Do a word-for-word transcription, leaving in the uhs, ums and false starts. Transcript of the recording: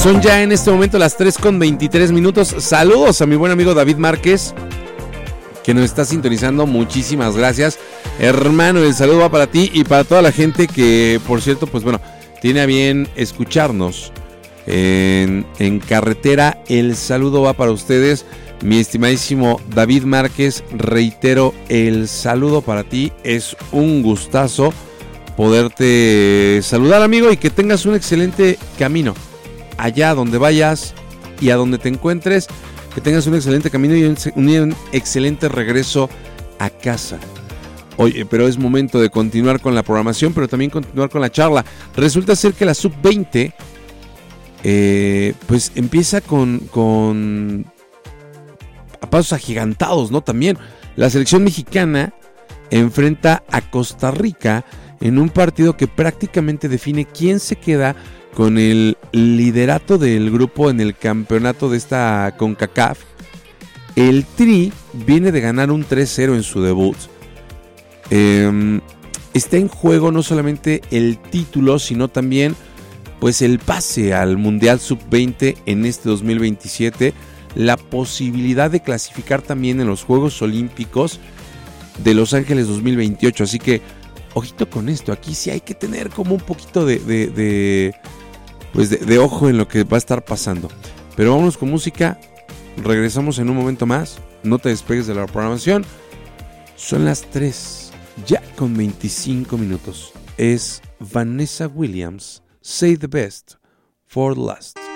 Son ya en este momento las tres con veintitrés minutos. Saludos a mi buen amigo David Márquez, que nos está sintonizando. Muchísimas gracias, hermano. El saludo va para ti y para toda la gente que, por cierto, pues bueno, tiene a bien escucharnos en, en carretera. El saludo va para ustedes, mi estimadísimo David Márquez. Reitero, el saludo para ti. Es un gustazo poderte saludar, amigo, y que tengas un excelente camino allá donde vayas y a donde te encuentres. Que tengas un excelente camino y un, un excelente regreso a casa. Oye, pero es momento de continuar con la programación, pero también continuar con la charla. Resulta ser que la sub veinte eh, pues empieza con, con a pasos agigantados, ¿no? También la selección mexicana enfrenta a Costa Rica en un partido que prácticamente define quién se queda con el liderato del grupo en el campeonato de esta CONCACAF. El Tri viene de ganar un tres cero en su debut. Eh, está en juego no solamente el título, sino también pues el pase al Mundial sub veinte en este dos mil veintisiete, la posibilidad de clasificar también en los Juegos Olímpicos de Los Ángeles dos mil veintiocho. Así que ojito con esto, aquí sí hay que tener como un poquito de, de, de pues de, de ojo en lo que va a estar pasando. Pero vámonos con música, regresamos en un momento más, no te despegues de la programación. Son las tres, ya con veinticinco minutos. Es Vanessa Williams, Say the Best for Last.